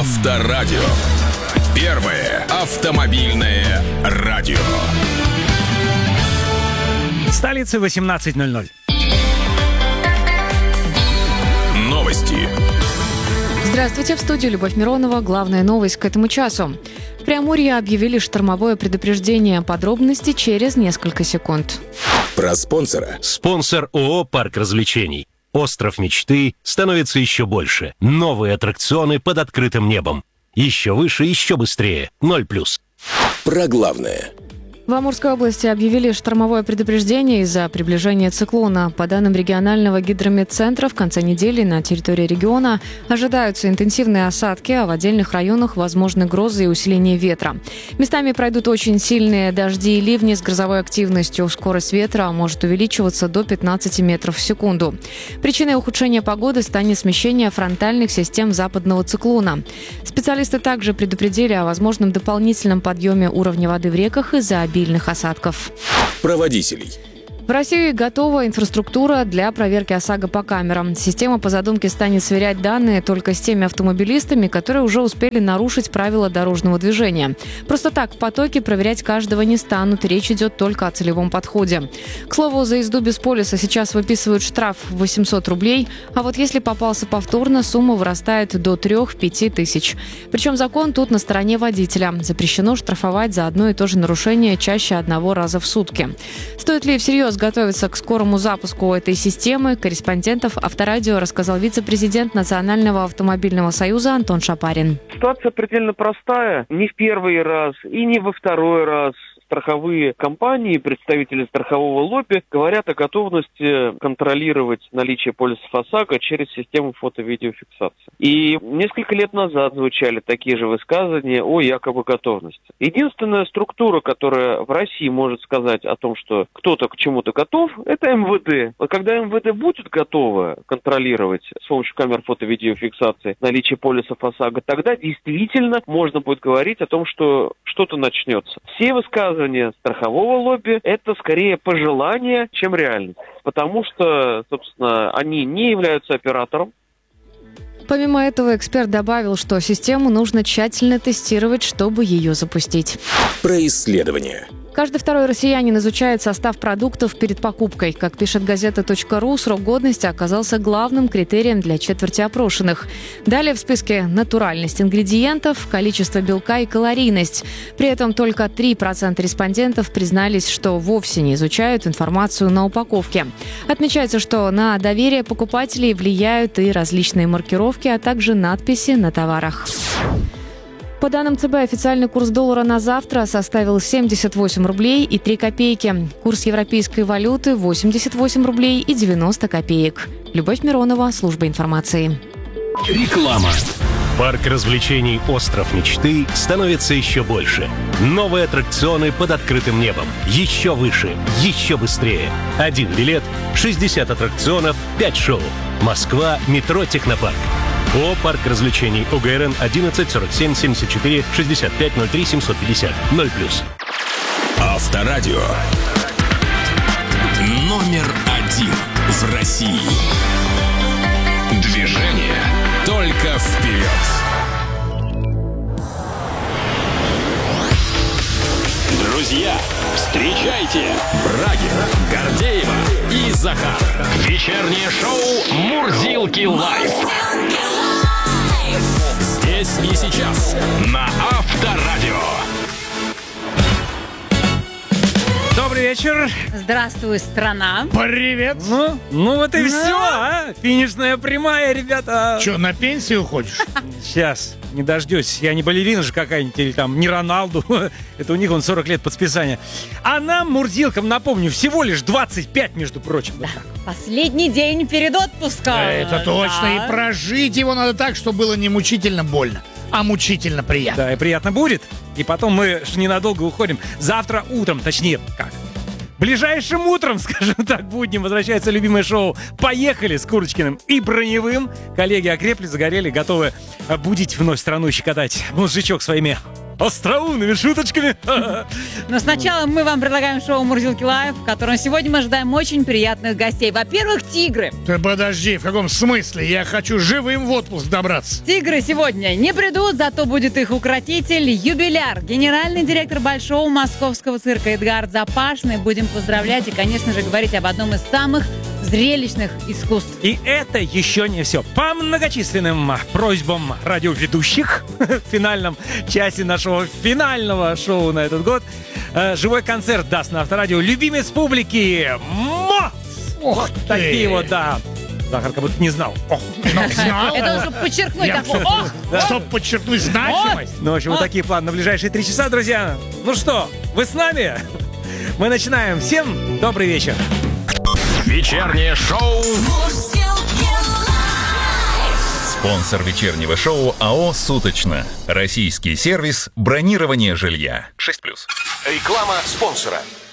Авторадио. Первое автомобильное радио. В столице 18:00. Новости. Здравствуйте, в студии Любовь Миронова. Главная новость к этому часу. В Преамурье объявили штормовое предупреждение. Подробности через несколько секунд. Про спонсора. Спонсор ООО «Парк развлечений». Остров мечты становится еще больше. Новые аттракционы под открытым небом. Еще выше, еще быстрее. 0+. Про главное. В Амурской области объявили штормовое предупреждение из-за приближения циклона. По данным регионального гидрометцентра, в конце недели на территории региона ожидаются интенсивные осадки, а в отдельных районах возможны грозы и усиление ветра. Местами пройдут очень сильные дожди и ливни с грозовой активностью. Скорость ветра может увеличиваться до 15 метров в секунду. Причиной ухудшения погоды станет смещение фронтальных систем западного циклона. Специалисты также предупредили о возможном дополнительном подъеме уровня воды в реках из-за обильных осадков. Про водителей. В России готова инфраструктура для проверки ОСАГО по камерам. Система по задумке станет сверять данные только с теми автомобилистами, которые уже успели нарушить правила дорожного движения. Просто так в потоке проверять каждого не станут. Речь идет только о целевом подходе. К слову, за езду без полиса сейчас выписывают штраф в 800 рублей, а вот если попался повторно, сумма вырастает до 3-5 тысяч. Причем закон тут на стороне водителя. Запрещено штрафовать за одно и то же нарушение чаще одного раза в сутки. Стоит ли всерьез готовиться к скорому запуску этой системы? Корреспондентов Авторадио рассказал вице-президент Национального автомобильного союза Антон Шапарин. Ситуация предельно простая. Не в первый раз и не во второй раз страховые компании, представители страхового лобби говорят о готовности контролировать наличие полисов ОСАГО через систему фото-видеофиксации. И несколько лет назад звучали такие же высказывания о якобы готовности. Единственная структура, которая в России может сказать о том, что кто-то к чему-то готов, это МВД. Вот когда МВД будет готово контролировать с помощью камер фото-видеофиксации наличие полисов ОСАГО, тогда действительно можно будет говорить о том, что что-то начнется. Все высказывания страхового лобби – это скорее пожелание, чем реальность. Потому что, собственно, они не являются оператором. Помимо этого, эксперт добавил, что систему нужно тщательно тестировать, чтобы ее запустить. Про исследование. Каждый второй россиянин изучает состав продуктов перед покупкой. Как пишет газета.ру, срок годности оказался главным критерием для четверти опрошенных. Далее в списке натуральность ингредиентов, количество белка и калорийность. При этом только 3% респондентов признались, что вовсе не изучают информацию на упаковке. Отмечается, что на доверие покупателей влияют и различные маркировки, а также надписи на товарах. По данным ЦБ, официальный курс доллара на завтра составил 78 рублей и 3 копейки. Курс европейской валюты – 88 рублей и 90 копеек. Любовь Миронова, служба информации. Реклама. Парк развлечений «Остров мечты» становится еще больше. Новые аттракционы под открытым небом. Еще выше, еще быстрее. 1 билет, 60 аттракционов, 5 шоу. Москва, метро «Технопарк». ООО «Парк развлечений», ОГРН 11 47 74 65 03 750 0+. Авторадио. Номер 1 в России. Движение только вперед. Друзья, встречайте Брагина, Гордеева и Захар. Вечернее шоу «Мурзилки лайф». Здесь и сейчас на Авторадио. Добрый вечер. Здравствуй, страна. Привет. Ну вот и все, а? Финишная прямая, ребята. Че, на пенсию хочешь? Сейчас, не дождусь. Я не балерина же какая-нибудь, или там не Роналду. Это у них 40 лет подсписания. А нам, мурзилкам, напомню, всего лишь 25, между прочим. Да. Последний день перед отпуском. Это точно. Да. И прожить его надо так, чтобы было не мучительно больно, а мучительно приятно. Да, и приятно будет. И потом мы же ненадолго уходим. Завтра утром, точнее, как? Ближайшим утром, скажем так, буднем возвращается любимое шоу «Поехали» с Курочкиным и Броневым. Коллеги окрепли, загорели, готовы будить вновь страну, щекотать мозжечок своими остроумными шуточками. Но сначала мы вам предлагаем шоу «Мурзилки Лайв», в котором сегодня мы ожидаем очень приятных гостей. Во-первых, тигры. Ты подожди, в каком смысле? Я хочу живым в отпуск добраться. Тигры сегодня не придут, зато будет их укротитель, юбиляр, генеральный директор Большого московского цирка Эдгард Запашный. Будем поздравлять и, конечно же, говорить об одном из самых зрелищных искусств. И это еще не все. По многочисленным просьбам радиоведущих в финальном часе нашего финального шоу на этот год живой концерт даст на Авторадио любимец публики МОЦ. Ох ты. Такие вот, да. Захар как будто не знал. Ох. Знал? Это чтобы подчеркнуть такое. Ох! Чтобы подчеркнуть значимость. Ну, в общем, вот такие планы на ближайшие 3 часа, друзья. Ну что, вы с нами? Мы начинаем. Всем добрый вечер. Вечернее шоу. Спонсор вечернего шоу АО «Суточно». Российский сервис бронирования жилья. 6+. Реклама спонсора.